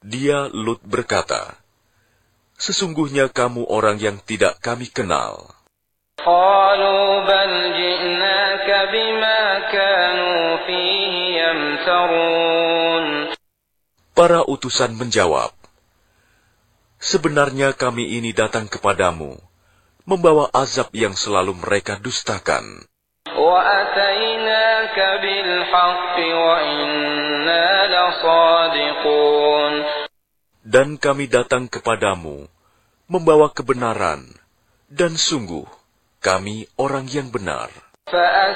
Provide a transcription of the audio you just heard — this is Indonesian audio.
Dia Lut berkata, "Sesungguhnya kamu orang yang tidak kami kenal." قالوا بل جئناك بما كانوا فيه يمترون. Para utusan menjawab, "Sebenarnya kami ini datang kepadamu, membawa azab yang selalu mereka dustakan. وَأَتَيْنَاكَ بِالْحَقِّ وَإِنَّا لَصَادِقُونَ. Dan kami datang kepadamu, membawa kebenaran, dan sungguh, kami orang yang benar."